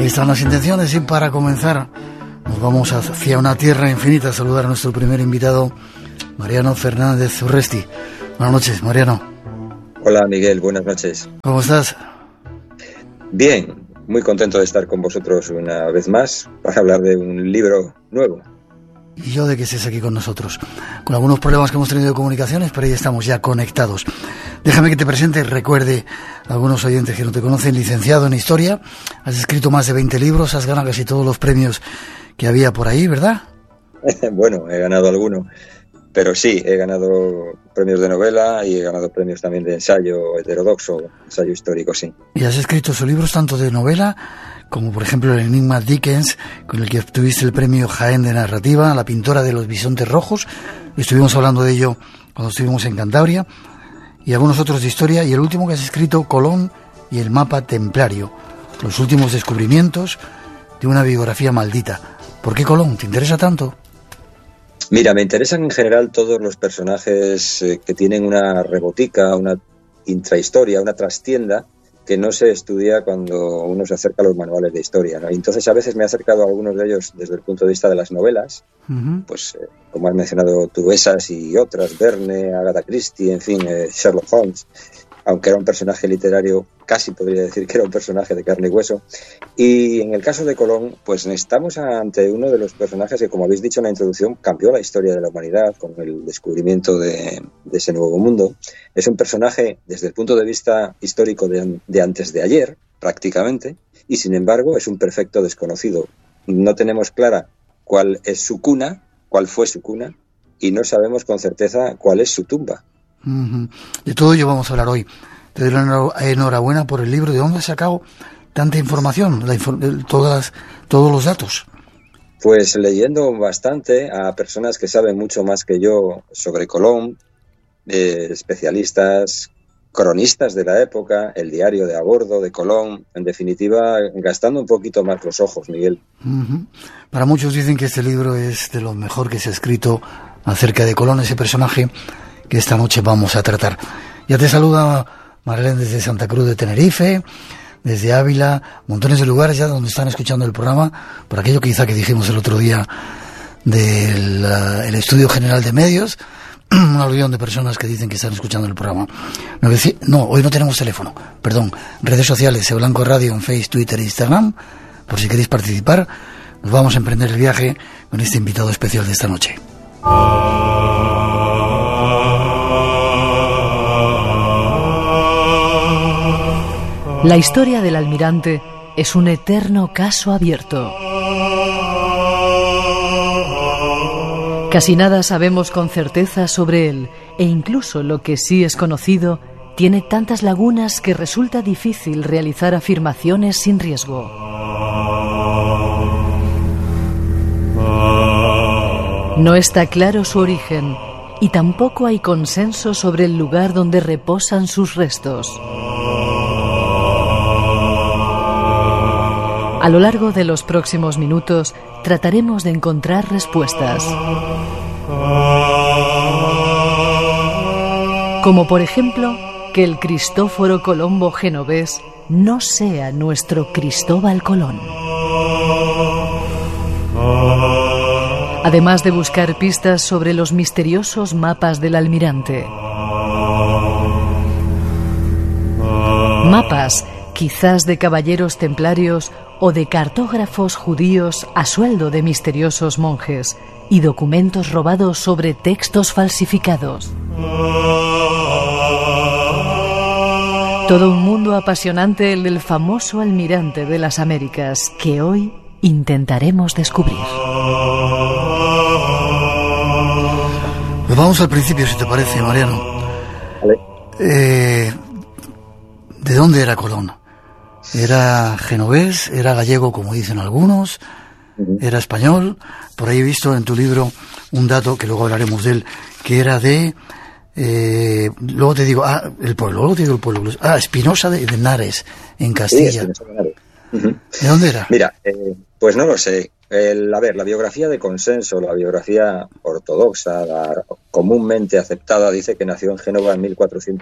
Ahí están las intenciones y para comenzar nos vamos hacia una tierra infinita a saludar a nuestro primer invitado, Mariano Fernández Urresti. Buenas noches, Mariano. Hola, Miguel, buenas noches. ¿Cómo estás? Bien, muy contento de estar con vosotros una vez más para hablar de un libro nuevo. Y yo de que estés aquí con nosotros, con algunos problemas que hemos tenido de comunicaciones, pero ahí estamos ya conectados. Déjame que te presente, recuerde a algunos oyentes que no te conocen, licenciado en Historia, has escrito más de 20 libros, has ganado casi todos los premios que había por ahí, ¿verdad? Bueno, he ganado alguno, pero sí, he ganado premios de novela y he ganado premios también de ensayo heterodoxo, ensayo histórico, sí. Y has escrito esos libros tanto de novela como por ejemplo el Enigma Dickens, con el que obtuviste el premio Jaén de Narrativa, La pintora de los bisontes rojos. Estuvimos hablando de ello cuando estuvimos en Cantabria, y algunos otros de historia, y el último que has escrito, Colón y el mapa templario, los últimos descubrimientos de una biografía maldita. ¿Por qué Colón? ¿Te interesa tanto? Mira, me interesan en general todos los personajes que tienen una rebotica, una intrahistoria, una trastienda, que no se estudia cuando uno se acerca a los manuales de historia, ¿no? Y entonces a veces me he acercado a algunos de ellos desde el punto de vista de las novelas, pues como has mencionado tú, esas y otras, Verne, Agatha Christie, en fin, Sherlock Holmes, aunque era un personaje literario, casi podría decir que era un personaje de carne y hueso. Y en el caso de Colón, pues estamos ante uno de los personajes que, como habéis dicho en la introducción, cambió la historia de la humanidad con el descubrimiento de ese nuevo mundo. Es un personaje, desde el punto de vista histórico, de antes de ayer, prácticamente, y sin embargo es un perfecto desconocido. No tenemos clara cuál es su cuna, cuál fue su cuna, y no sabemos con certeza cuál es su tumba. De todo ello vamos a hablar hoy. Te doy la enhorabuena por el libro. ¿De dónde has sacado tanta información, todos los datos? Pues leyendo bastante a personas que saben mucho más que yo sobre Colón, especialistas, cronistas de la época, el diario de a bordo de Colón, en definitiva, gastando un poquito más los ojos, Miguel. Para muchos dicen que este libro es de lo mejor que se ha escrito acerca de Colón, ese personaje que esta noche vamos a tratar. Ya te saluda Marlene desde Santa Cruz de Tenerife, desde Ávila, montones de lugares ya donde están escuchando el programa, por aquello quizá que dijimos el otro día del el Estudio General de Medios, un aluvión de personas que dicen que están escuchando el programa. No, hoy no tenemos teléfono, perdón, redes sociales, Blanco Radio en Facebook, Twitter e Instagram, por si queréis participar. Nos vamos a emprender el viaje con este invitado especial de esta noche. La historia del almirante es un eterno caso abierto. Casi nada sabemos con certeza sobre él, e incluso lo que sí es conocido tiene tantas lagunas que resulta difícil realizar afirmaciones sin riesgo. No está claro su origen y tampoco hay consenso sobre el lugar donde reposan sus restos. A lo largo de los próximos minutos trataremos de encontrar respuestas. Como por ejemplo, que el Cristóforo Colombo genovés no sea nuestro Cristóbal Colón. Además de buscar pistas sobre los misteriosos mapas del almirante. Mapas, quizás de caballeros templarios o de cartógrafos judíos a sueldo de misteriosos monjes, y documentos robados sobre textos falsificados. Todo un mundo apasionante, el del famoso almirante de las Américas, que hoy intentaremos descubrir. Pues vamos al principio, si te parece, Mariano. Vale. ¿De dónde era Colón? ¿Era genovés? ¿Era gallego, como dicen algunos? ¿Era español? Por ahí he visto en tu libro un dato, que luego hablaremos de él, que era de... luego te digo, el pueblo. Espinosa de Henares, en Castilla. Sí, Espinosa de Henares. ¿De dónde era? Mira, pues no lo sé. La biografía de consenso, la biografía ortodoxa, la comúnmente aceptada, dice que nació en Génova en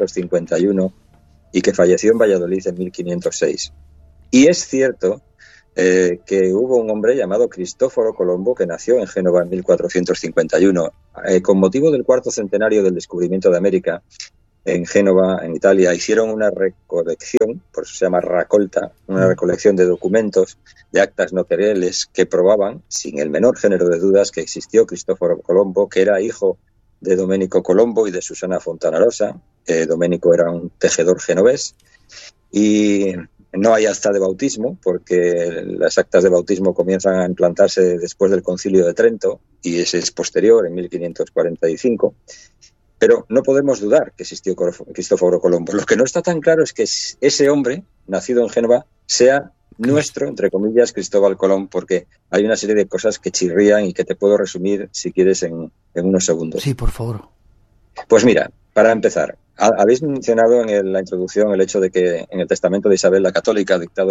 1451 y que falleció en Valladolid en 1506. Y es cierto que hubo un hombre llamado Cristóforo Colombo que nació en Génova en 1451. Con motivo del 4º centenario del descubrimiento de América, en Génova, en Italia, hicieron una recolección, por eso se llama raccolta, una recolección de documentos, de actas notariales que probaban, sin el menor género de dudas, que existió Cristóforo Colombo, que era hijo de Domenico Colombo y de Susana Fontanarosa. Domenico era un tejedor genovés y no hay acta de bautismo porque las actas de bautismo comienzan a implantarse después del Concilio de Trento y ese es posterior, en 1545. Pero no podemos dudar que existió Cristóforo Colombo. Lo que no está tan claro es que ese hombre, nacido en Génova, sea nuestro, entre comillas, Cristóbal Colón, porque hay una serie de cosas que chirrían y que te puedo resumir, si quieres, en unos segundos. Sí, por favor. Pues mira, para empezar, habéis mencionado en la introducción el hecho de que en el testamento de Isabel la Católica, dictado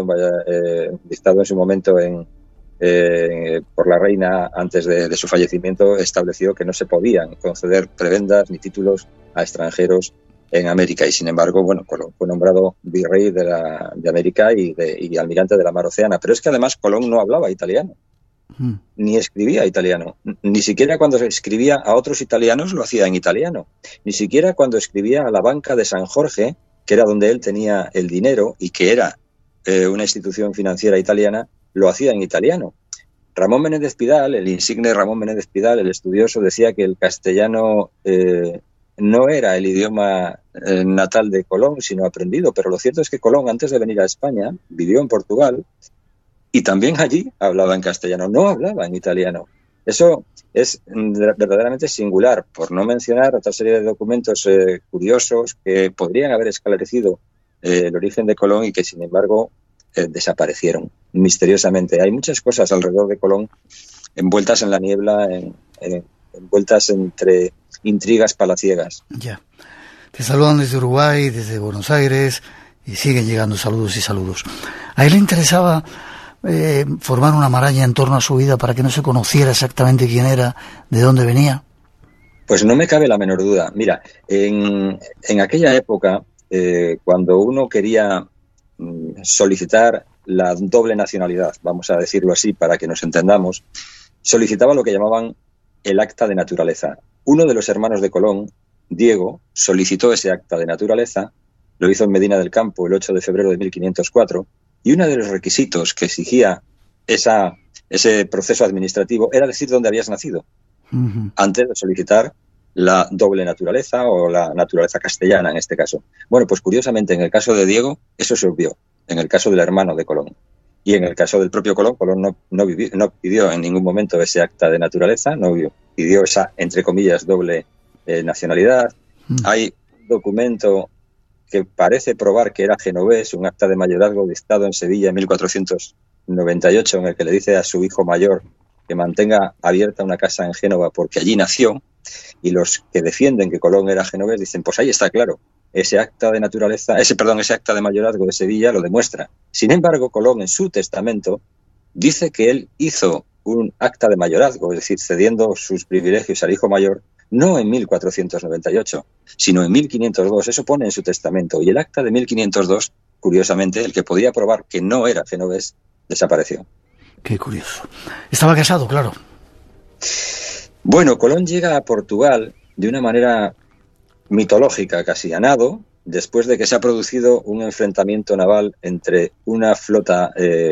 en su momento por la reina antes de su fallecimiento, estableció que no se podían conceder prebendas ni títulos a extranjeros en América y sin embargo, bueno, Colón fue nombrado virrey de América y almirante de la mar Océana, pero es que además Colón no hablaba italiano, ni escribía italiano, ni siquiera cuando escribía a otros italianos lo hacía en italiano, ni siquiera cuando escribía a la Banca de San Jorge, que era donde él tenía el dinero y que era una institución financiera italiana, lo hacía en italiano. Ramón Menéndez Pidal, el insigne Ramón Menéndez Pidal, el estudioso, decía que el castellano no era el idioma natal de Colón, sino aprendido. Pero lo cierto es que Colón, antes de venir a España, vivió en Portugal y también allí hablaba en castellano, no hablaba en italiano. Eso es verdaderamente singular, por no mencionar otra serie de documentos curiosos que podrían haber esclarecido el origen de Colón y que, sin embargo, desaparecieron misteriosamente. Hay muchas cosas alrededor de Colón envueltas en la niebla, envueltas entre intrigas palaciegas. Ya. Te saludan desde Uruguay, desde Buenos Aires, y siguen llegando saludos y saludos. A él le interesaba formar una maraña en torno a su vida para que no se conociera exactamente quién era, de dónde venía. Pues no me cabe la menor duda. Mira, en aquella época, cuando uno quería solicitar la doble nacionalidad, vamos a decirlo así para que nos entendamos, solicitaba lo que llamaban el acta de naturaleza. Uno de los hermanos de Colón, Diego, solicitó ese acta de naturaleza, lo hizo en Medina del Campo el 8 de febrero de 1504, y uno de los requisitos que exigía ese proceso administrativo era decir dónde habías nacido, antes de solicitar la doble naturaleza o la naturaleza castellana en este caso. Bueno, pues curiosamente en el caso de Diego eso se obvió, en el caso del hermano de Colón. Y en el caso del propio Colón, Colón no pidió en ningún momento ese acta de naturaleza, no pidió esa, entre comillas, doble nacionalidad. Hay un documento que parece probar que era genovés, un acta de mayorazgo dictado en Sevilla en 1498, en el que le dice a su hijo mayor que mantenga abierta una casa en Génova porque allí nació, y los que defienden que Colón era genovés dicen, pues ahí está claro, ese acta de naturaleza, ese acta de mayorazgo de Sevilla lo demuestra. Sin embargo, Colón en su testamento dice que él hizo un acta de mayorazgo, es decir, cediendo sus privilegios al hijo mayor, no en 1498, sino en 1502. Eso pone en su testamento. Y el acta de 1502, curiosamente, el que podía probar que no era genovés, desapareció. Qué curioso. Estaba casado, claro. Bueno, Colón llega a Portugal de una manera mitológica, casi a nado, después de que se ha producido un enfrentamiento naval entre una flota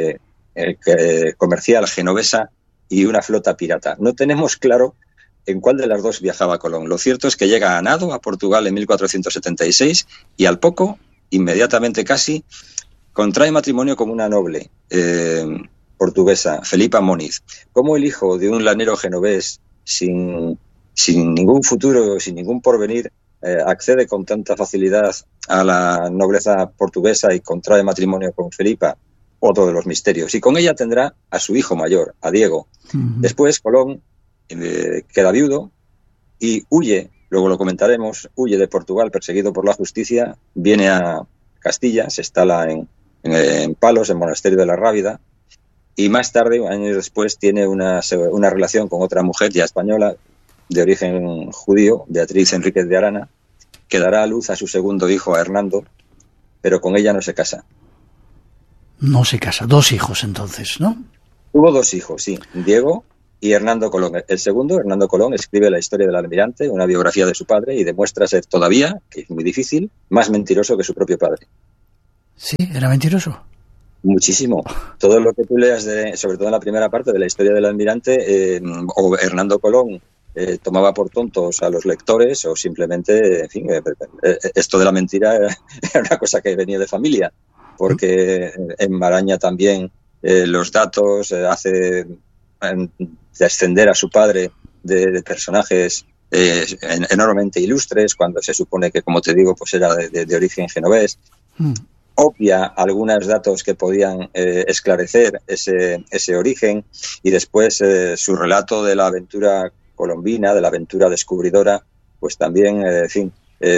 comercial genovesa y una flota pirata. No tenemos claro en cuál de las dos viajaba Colón. Lo cierto es que llega a nado a Portugal en 1476 y al poco, inmediatamente casi, contrae matrimonio con una noble portuguesa, Felipa Moniz. Como el hijo de un lanero genovés sin ningún futuro, sin ningún porvenir, accede con tanta facilidad a la nobleza portuguesa y contrae matrimonio con Felipa, otro de los misterios. Y con ella tendrá a su hijo mayor, a Diego. Después Colón queda viudo y huye, luego lo comentaremos, huye de Portugal perseguido por la justicia, viene a Castilla, se instala en Palos, en Monasterio de la Rábida, y más tarde, años después, tiene una relación con otra mujer ya española, de origen judío, Beatriz Enríquez de Arana, que dará a luz a su segundo hijo, a Hernando, pero con ella no se casa. No se casa. 2 hijos entonces, ¿no? Tuvo 2 hijos, sí, Diego y Hernando Colón. El segundo, Hernando Colón, escribe la historia del almirante, una biografía de su padre, y demuestra ser todavía, que es muy difícil, más mentiroso que su propio padre. Sí, era mentiroso. Muchísimo. Todo lo que tú leas, sobre todo en la primera parte de la historia del almirante, o Hernando Colón tomaba por tontos a los lectores, o simplemente, en fin, esto de la mentira era una cosa que venía de familia, porque enmaraña también los datos, hace descender a su padre de personajes enormemente ilustres, cuando se supone que, como te digo, pues era de origen genovés. Obvia algunos datos que podían esclarecer ese origen, y después su relato de la aventura colombina, de la aventura descubridora, pues también, en fin,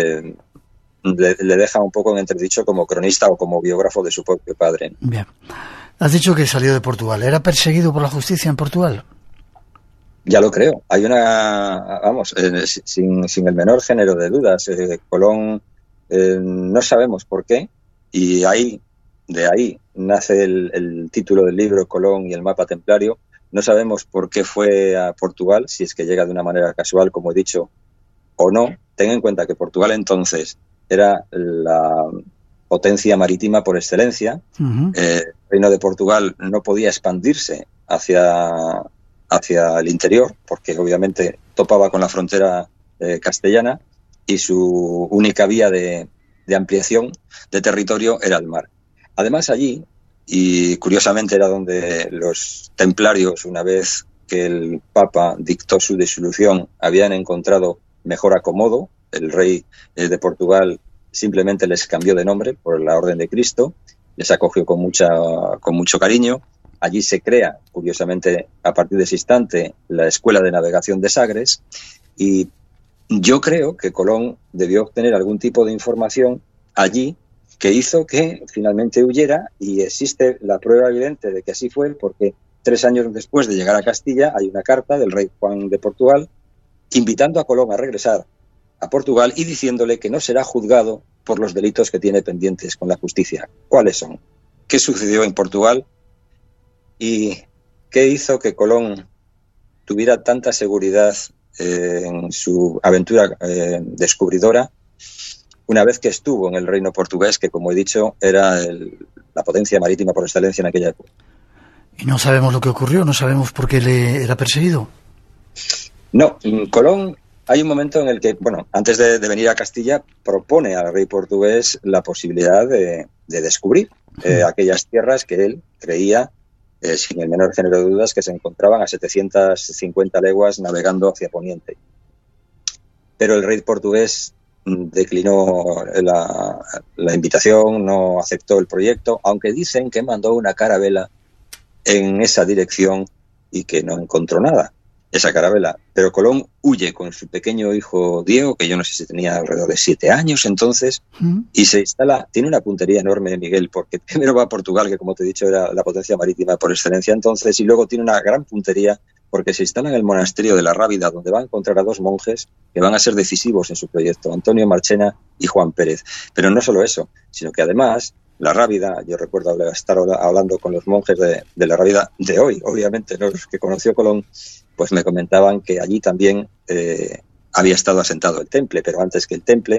le deja un poco en entredicho como cronista o como biógrafo de su propio padre. Bien. Has dicho que salió de Portugal. ¿Era perseguido por la justicia en Portugal? Ya lo creo. Hay una, vamos, sin el menor género de dudas. Colón, no sabemos por qué, y de ahí nace el título del libro, Colón y el mapa templario. No sabemos por qué fue a Portugal, si es que llega de una manera casual, como he dicho, o no. Ten en cuenta que Portugal entonces era la potencia marítima por excelencia. El reino de Portugal no podía expandirse hacia el interior, porque obviamente topaba con la frontera castellana, y su única vía de ampliación de territorio era el mar. Además, allí, y curiosamente era donde los templarios, una vez que el Papa dictó su disolución, habían encontrado mejor acomodo. El rey de Portugal simplemente les cambió de nombre por la Orden de Cristo, les acogió con mucho cariño. Allí se crea, curiosamente, a partir de ese instante, la Escuela de Navegación de Sagres, y yo creo que Colón debió obtener algún tipo de información allí que hizo que finalmente huyera, y existe la prueba evidente de que así fue, porque 3 años después de llegar a Castilla hay una carta del rey Juan de Portugal invitando a Colón a regresar a Portugal y diciéndole que no será juzgado por los delitos que tiene pendientes con la justicia. ¿Cuáles son? ¿Qué sucedió en Portugal? ¿Y qué hizo que Colón tuviera tanta seguridad en su aventura descubridora, una vez que estuvo en el reino portugués, que, como he dicho, era la potencia marítima por excelencia en aquella época? Y no sabemos lo que ocurrió, no sabemos por qué le era perseguido. No, Colón, hay un momento en el que, bueno, antes de venir a Castilla, propone al rey portugués la posibilidad de descubrir aquellas tierras que él creía, sin el menor género de dudas, que se encontraban a 750 leguas navegando hacia Poniente. Pero el rey portugués declinó la invitación, no aceptó el proyecto, aunque dicen que mandó una carabela en esa dirección y que no encontró nada, esa carabela. Pero Colón huye con su pequeño hijo Diego, que yo no sé si tenía alrededor de 7 años entonces, y se instala. Tiene una puntería enorme, Miguel, porque primero va a Portugal, que, como te he dicho, era la potencia marítima por excelencia entonces, y luego tiene una gran puntería porque se instala en el monasterio de la Rábida, donde va a encontrar a 2 monjes que van a ser decisivos en su proyecto, Antonio Marchena y Juan Pérez. Pero no solo eso, sino que además la Rábida, yo recuerdo estar hablando con los monjes de la Rábida de hoy, obviamente, ¿no?, los que conoció Colón, pues me comentaban que allí también había estado asentado el temple, pero antes que el temple,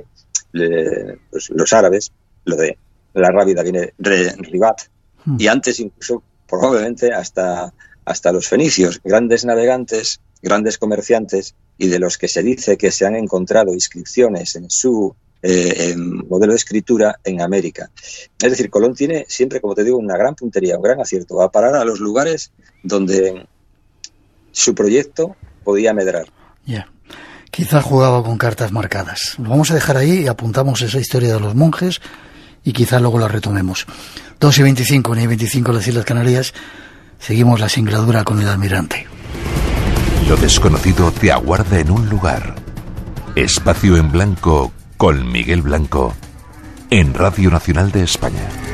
pues los árabes, lo de la Rábida viene Ribat, y antes incluso probablemente hasta los fenicios, grandes navegantes, grandes comerciantes, y de los que se dice que se han encontrado inscripciones en su modelo de escritura en América. Es decir, Colón tiene siempre, como te digo, una gran puntería, un gran acierto, a parar a los lugares donde su proyecto podía medrar. Ya. Quizá jugaba con cartas marcadas. Lo vamos a dejar ahí y apuntamos esa historia de los monjes y quizá luego la retomemos. 2:25, en 25 las Islas Canarias. Seguimos la singladura con el almirante. Lo desconocido te aguarda en un lugar. Espacio en Blanco con Miguel Blanco en Radio Nacional de España.